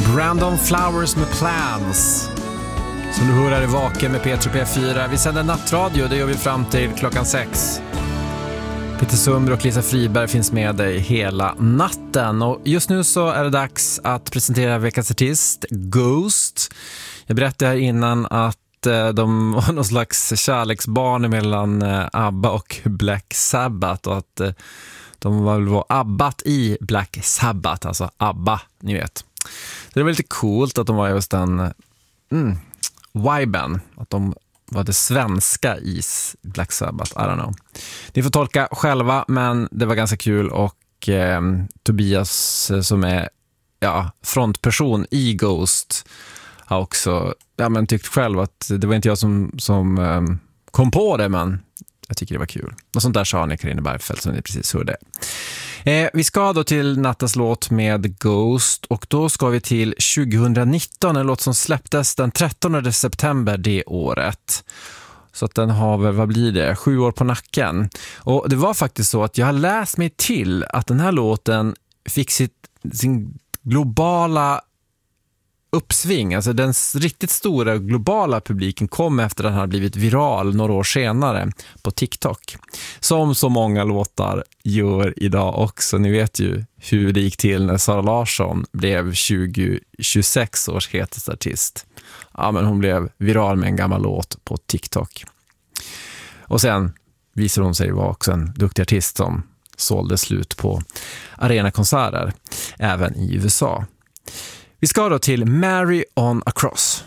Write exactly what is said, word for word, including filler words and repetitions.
Brandon Flowers med Plans. Som du hör är i Vaken med P tre P fyra. Vi sänder nattradio, det gör vi fram till klockan sex. Peter Sundberg och Lisa Friberg finns med dig hela natten. Och just nu så är det dags att presentera veckans artist, Ghost. Jag berättade här innan att de var någon slags kärleksbarn mellan ABBA och Black Sabbath. Och att de var väl abbat i Black Sabbath, alltså ABBA, ni vet. Så det var lite coolt att de var just den mm, viben, att de var det svenska i Black Sabbath, I don't know. Ni får tolka själva, men det var ganska kul. Och eh, Tobias som är ja, frontperson i Ghost har också ja, men tyckt själv att det var inte jag som, som eh, kom på det, men jag tycker det var kul. Och sånt där sa han i Carina Bergfeldt som ni precis hörde. Eh, vi ska då till nattens låt med Ghost, och då ska vi till tjugonitton, en låt som släpptes den trettonde september det året. Så att den har väl, vad blir det, sju år på nacken. Och det var faktiskt så att jag har läst mig till att den här låten fick sitt, sin globala uppsving, alltså den riktigt stora globala publiken kom efter att den hade blivit viral några år senare på TikTok. Som så många låtar gör idag också. Ni vet ju hur det gick till när Sara Larsson blev tjugo tjugosex års hetaste artist. Ja, men hon blev viral med en gammal låt på TikTok. Och sen visade hon sig vara också en duktig artist som sålde slut på arenakonserter även i U S A. Vi ska då till Mary on a Cross.